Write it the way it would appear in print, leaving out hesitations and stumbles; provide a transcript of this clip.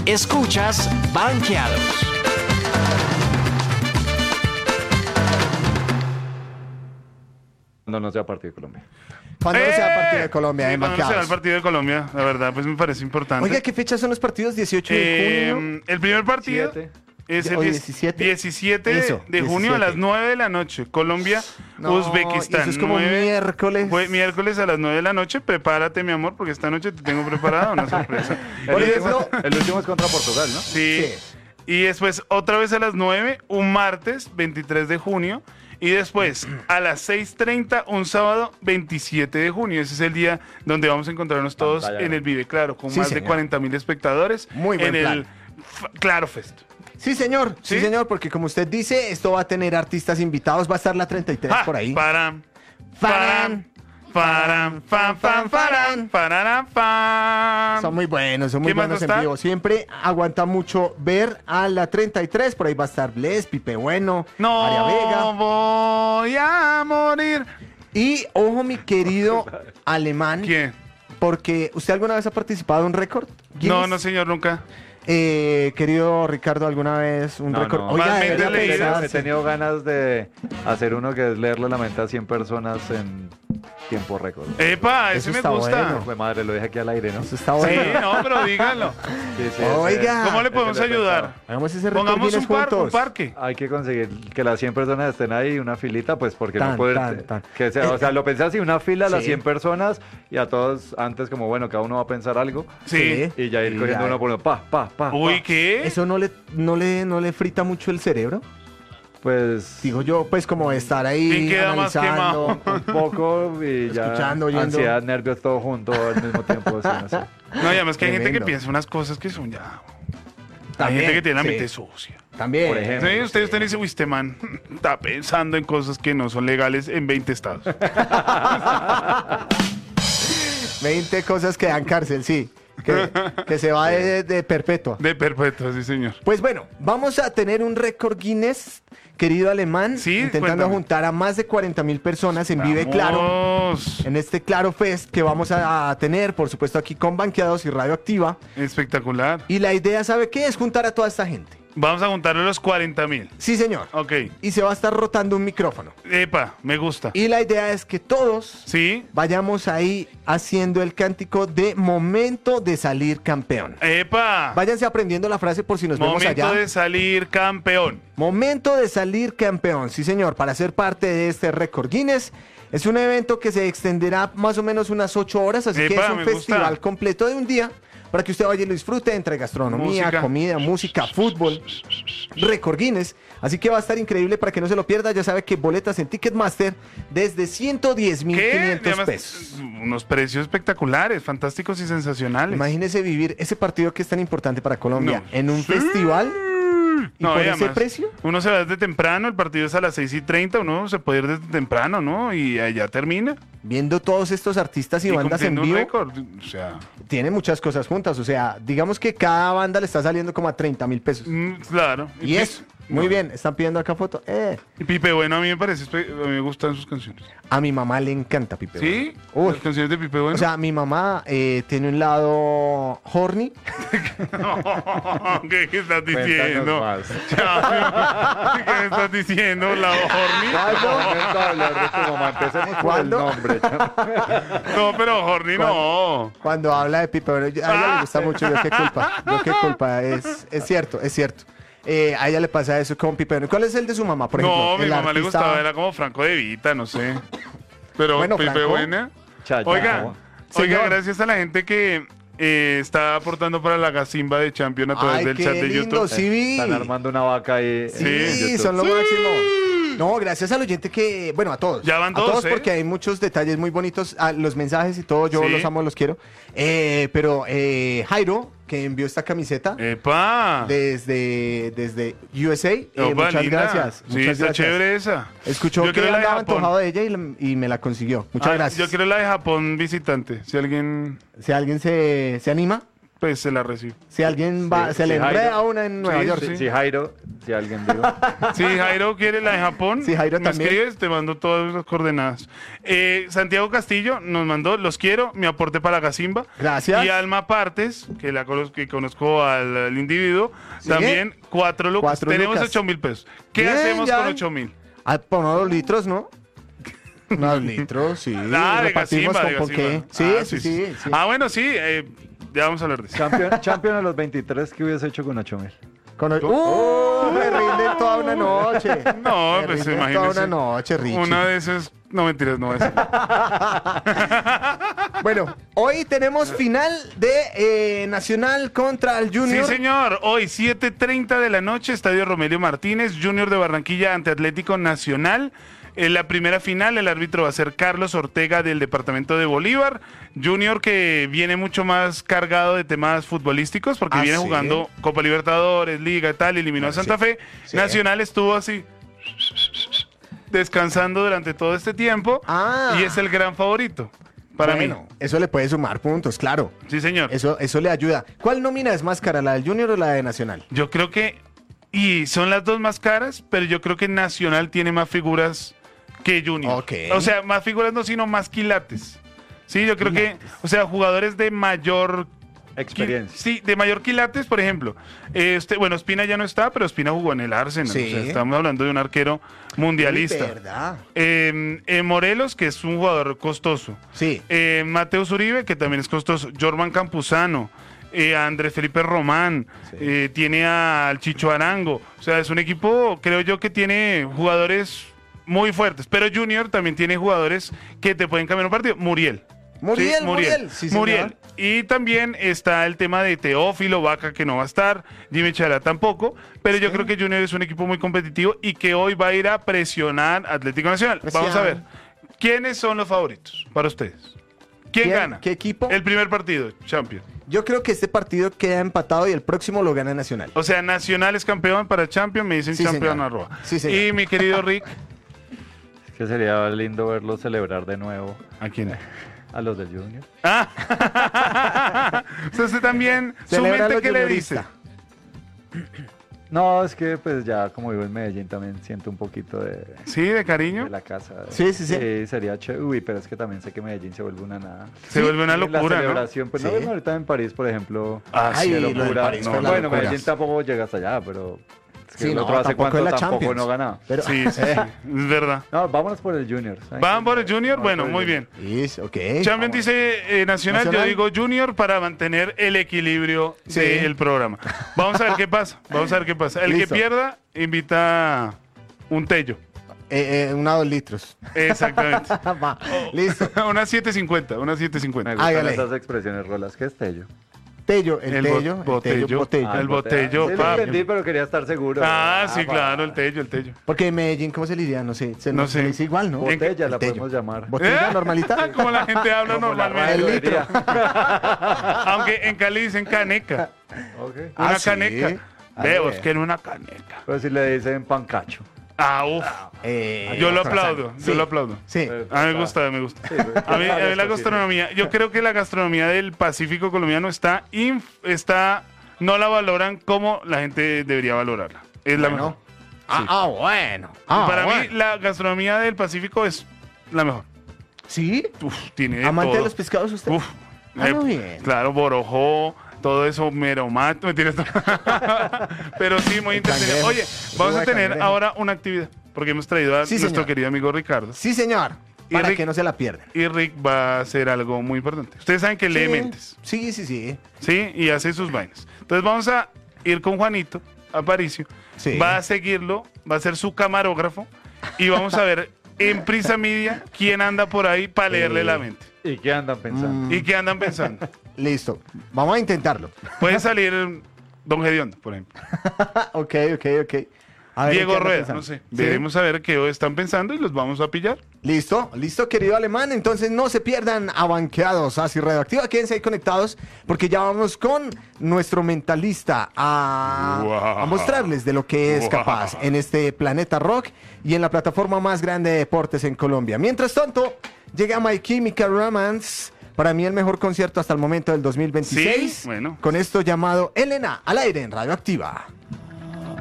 Escuchas Banqueados. Cuando no sea partido de Colombia. Cuando no sea partido de Colombia, Sí, cuando no sea el Banqueados. partido de Colombia, la verdad, pues me parece importante. Oiga, ¿qué fechas son los partidos? 18 de junio. El primer partido 7. es el Hoy 17 17. de Eso, junio a 17. las 9 de la noche. Colombia, No, Uzbekistán. eso es como 9 miércoles. Miércoles a las 9 de la noche. Prepárate, mi amor, porque esta noche te tengo preparada una sorpresa. Por ejemplo, El último es contra Portugal, ¿no? Sí. Sí. Y después otra vez a las 9, un martes 23 de junio. Y después a las 6:30, un sábado 27 de junio. Ese es el día donde vamos a encontrarnos todos Pantalla en el Vive Claro, con Sí, más de señor. 40.000 espectadores. Muy buen en plan. el Claro Fest. Sí, señor. Sí, ¿Sí? señor, porque como usted dice, esto va a tener artistas invitados. Va a estar la 33 por ahí. Param, Farán. param, pam, pam, param, pararam, pam. Son muy buenos, son muy ¿Quién más buenos va a en estar? vivo. Siempre aguanta mucho ver a la 33. Por ahí va a estar Bless, Pipe Bueno, Aria Vega. No voy a morir. Y ojo, mi querido alemán, ¿Quién? porque ¿usted alguna vez ha participado en un récord? No, Guinness? no, señor, nunca. Querido Ricardo, ¿alguna vez un No, récord? no. Oiga, Más debería mente leída. pensarse. He tenido ganas de hacer uno que es leerle la mente a 100 personas en tiempo récord. Epa, Eso ese me está gusta. bueno. Pues madre, lo dije aquí al aire, ¿no? Eso está Sí, bueno. no, pero díganlo. Sí, sí, Oiga. ¿Cómo le ese podemos lo he ayudar? pensado. Hagamos ese récord Pongamos Guinness un juntos. parque. Hay que conseguir que las 100 personas estén ahí, una filita, pues porque Tan, no puede... tan. Que sea, o sea, lo pensé así, una fila a las Sí. 100 personas y a todos antes como, bueno, cada uno va a pensar algo Sí. y ya ir Sí, cogiendo ya. uno por uno, pa. Uy, ¿qué? ¿Eso no le frita mucho el cerebro? Pues Digo yo, pues como estar ahí ¿Quién queda más analizando. un poco y ya Escuchando, oyendo. ansiedad, nervios, todo junto al mismo tiempo. Sí, no sé. No, y además que hay gente que Tremendo. piensa unas cosas que son ya... Hay También, gente que tiene la sí. mente sucia. También. Por ejemplo. Sí, usted dice, uy, este man está pensando en cosas que no son legales en 20 estados. 20 cosas que dan cárcel, sí. Que se va de perpetua. De perpetua, sí, señor. Pues bueno, vamos a tener un récord Guinness, querido alemán, Sí, intentando cuéntame. juntar a más de 40.000 personas en Vive Claro, Vamos. en este Claro Fest que vamos a tener, por supuesto, aquí con Banqueados y Radioactiva. Espectacular. Y la idea, ¿sabe qué? Es juntar a toda esta gente. Vamos a juntarle los 40.000. Sí, señor. Ok. Y se va a estar rotando un micrófono. Epa, me gusta. Y la idea es que todos ¿Sí? vayamos ahí haciendo el cántico de momento de salir campeón. Epa. Váyanse aprendiendo la frase por si nos vemos Momento allá. de salir campeón. Momento de salir campeón, sí señor, para ser parte de este récord Guinness. Es un evento que se extenderá más o menos unas 8 horas, así que Epa, es un me festival gusta. completo de un día para que usted vaya y lo disfrute entre gastronomía, Música. comida, música, fútbol, récord Guinness. Así que va a estar increíble para que no se lo pierda. Ya sabe que boletas en Ticketmaster desde ¿Qué? 110.500 Además, pesos. unos precios espectaculares, fantásticos y sensacionales. Imagínese vivir ese partido que es tan importante para Colombia No. en un Sí. festival y No, por y ese además, precio. Uno se va desde temprano, el partido es a las 6:30, uno se puede ir desde temprano, ¿no? Y allá termina. Viendo todos estos artistas y bandas en cumpliendo un vivo, récord. O sea, tiene muchas cosas juntas. O sea, digamos que cada banda le está saliendo como a 30.000 pesos. claro. Y eso, muy bien, están pidiendo acá foto. Y Pipe Bueno a mí me parece, a mí me gustan sus canciones. A mi mamá le encanta Pipe ¿Sí? Bueno. Uy. Las canciones de Pipe Bueno. O sea, mi mamá tiene un lado horny. ¿Qué estás Cuéntanos diciendo? más. Ya, ¿qué me estás diciendo? ¿La horny? Momento de hablar de tu mamá. Empecemos por el ¿Cuándo? nombre. No, pero horny no. Cuando habla de Pipe Bueno, a ella le gusta mucho. Yo qué culpa. Yo qué culpa. Es cierto, es cierto. A ella le pasa eso con Pipe Bueno. ¿Cuál es el de su mamá, por ejemplo? No, mi El mamá le artista- gustaba, era como Franco de Vita, no sé. Pero Bueno, Pipe Franco. Buena. Chayo. Oiga, Señor. gracias a la gente que está aportando para la Gazimba de Champion a través Ay, del qué chat de lindo, YouTube. sí vi. Están armando una vaca ahí. Sí, en Sí, YouTube. son lo máximo. No, gracias al oyente que, bueno, a todos. Ya van a todos, ¿eh? porque hay muchos detalles muy bonitos, los mensajes y todo, yo Sí. los amo, los quiero. Pero Jairo, que envió esta camiseta ¡Epa! desde USA, Opa, muchas linda. gracias. Sí, muchas está gracias. chévere esa. Escuchó Yo que quiero la de andaba Japón. antojado de ella y me la consiguió. Muchas Ah, gracias. Yo quiero la de Japón visitante. Si alguien... Si alguien se anima, pues se la recibo. Si alguien va, Sí, se le sí, enreda Jairo. una en Nueva Sí, York. Si Jairo, si alguien dijo. Si Jairo quiere la de Japón, Sí, Jairo me también. escribes, te mando todas las coordenadas. Santiago Castillo nos mandó, los quiero, mi aporte para Gacimba. Gracias. Y Alma Partes, que conozco al individuo, también 4 lucas. 4 Tenemos lucas. 8.000 pesos. ¿Qué Bien, hacemos ya. con 8.000? Ah, por unos litros, ¿no? Unos litros, sí. Ah, de Repartimos Gacimba, de con Gacimba. qué. Sí, Ah, sí. Ah, bueno, sí, ya vamos a hablar de eso. Champion a los 23, ¿qué hubiese hecho con 8.000? Me rinden toda una noche. No, Me pues rinden imagínese. toda una noche, Richie. Una de esas, no mentiras, no es. Bueno, hoy tenemos final de Nacional contra el Junior. Sí, señor. Hoy, 7:30 de la noche, Estadio Romelio Martínez, Junior de Barranquilla ante Atlético Nacional. En la primera final, el árbitro va a ser Carlos Ortega del departamento de Bolívar. Junior que viene mucho más cargado de temas futbolísticos porque viene sí. jugando Copa Libertadores, Liga y tal, eliminó a Santa Fe. Sí. Nacional estuvo así, descansando durante todo este tiempo y es el gran favorito para mí. Eso le puede sumar puntos, claro. Sí, señor. Eso le ayuda. ¿Cuál nómina es más cara, la del Junior o la de Nacional? Yo creo que, y son las dos más caras, pero yo creo que Nacional tiene más figuras que Junior. Ok. O sea, más figuras no, sino más quilates. Sí, yo creo que, o sea, jugadores de mayor Experiencia. Sí, de mayor quilates, por ejemplo. Bueno, Ospina ya no está, pero Ospina jugó en el Arsenal. Sí. O sea, estamos hablando de un arquero mundialista. ¿Verdad? Morelos, que es un jugador costoso. Sí. Mateus Uribe, que también es costoso. Jorman Campuzano. Andrés Felipe Román. Tiene al Chicho Arango. O sea, es un equipo, creo yo, que tiene jugadores muy fuertes. Pero Junior también tiene jugadores que te pueden cambiar un partido. Muriel. Muriel. Sí, señor. Muriel. Y también está el tema de Teófilo, Vaca, que no va a estar, Jimmy Chalá tampoco, pero yo creo que Junior es un equipo muy competitivo y que hoy va a ir a presionar Atlético Nacional. Vamos a ver, ¿quiénes son los favoritos para ustedes? ¿Quién gana? ¿Qué equipo? El primer partido, Champions. Yo creo que este partido queda empatado y el próximo lo gana Nacional. O sea, Nacional es campeón para Champions, me dicen Sí, campeón señor. arroba. Sí, señor. Y mi querido Rick, Es que sería lindo verlo celebrar de nuevo ¿a quién? a los del Junior. O sea, usted también, su Celebra mente, lo ¿qué le dice? juniorista. No, es que pues ya como vivo en Medellín también siento un poquito Sí, de cariño. de la casa. Sí. Sería chévere. Uy, pero es que también sé que Medellín se vuelve una nada. Se vuelve una La locura, ¿no? celebración, pues Sí. no ven ahorita en París, por ejemplo. Ah, Ay, sí, qué lo del locura. París No, fue la bueno, locura. Medellín tampoco llega hasta allá, pero es que Sí, el no, otro hace tampoco cuánto es la tampoco Champions. no gana. Pero, Sí, es verdad. No, vámonos por el Junior. ¿saben? ¿Van por el Junior? Vamos Bueno, por el muy Junior. bien. ok. Champions dice Nacional, yo Nacional. digo Junior para mantener el equilibrio Sí. del programa. Vamos a ver qué pasa. El Listo. que pierda invita un tello. Una 2 litros. Exactamente. Va, listo. Una 750, una 750. Me gustan Hágale. esas expresiones, Rolas. ¿Qué es Tello? Tello, el El tello, botello. botello. Ah, el botello, Sí, lo papi. entendí, pero quería estar seguro. Ah, sí, pa. claro, el tello. Porque en Medellín, ¿cómo se le diría? No sé. No se sé. le dice igual, ¿no? Botella la El tello. podemos llamar. ¿Botella normalita? Como la gente habla Como la normalmente. radio El litro. diría. Aunque en Cali dicen caneca. Ok. Una ¿sí? caneca. Ah, Veo, bueno. es que en una caneca. Pero si le dicen pancacho. Ah, uff. Yo lo aplaudo, Sí. yo lo aplaudo. Sí. A mí me gusta, me gusta. Sí, pues, A mí varias la cositas. gastronomía, yo creo que la gastronomía del Pacífico colombiano está, no la valoran como la gente debería valorarla. Es la mejor. Bueno. Para mí, la gastronomía del Pacífico es la mejor. ¿Sí? Uf, tiene de ¿Amante todo. de los pescados usted? Uf. Muy bien. Claro, borojó, todo eso, meromato, me tienes pero sí, muy entretenido. cangrejo. Oye, vamos Uva a de tener cangrejo. ahora una actividad, porque hemos traído a Sí, nuestro señor. querido amigo Ricardo. Sí, señor. Y Para Rick- que no se la pierdan. Y Rick va a hacer algo muy importante. Ustedes saben que lee mentes, Sí. ¿sí? Y hace sus vainas. Entonces vamos a ir con Juanito Aparicio. Sí. Va a seguirlo, va a ser su camarógrafo. Y vamos a ver en Prisa Media quién anda por ahí para leerle la mente. ¿Y qué andan pensando? ¿Y qué andan pensando? Listo. Vamos a intentarlo. Puede salir Don Gediondo, por ejemplo. Ok. A ver, Diego ¿qué anda Rueda, pensando? no sé. Sí. Veremos a ver qué están pensando y los vamos a pillar. Listo, querido alemán. Entonces no se pierdan abanqueados así radioactiva. Quédense ahí conectados porque ya vamos con nuestro mentalista a Wow. mostrarles de lo que es Wow. capaz en este planeta rock y en la plataforma más grande de deportes en Colombia. Mientras tanto, llega My Chemical Romance Para mí el mejor concierto hasta el momento del 2026. Sí, bueno. Con esto llamado Elena al aire en Radioactiva.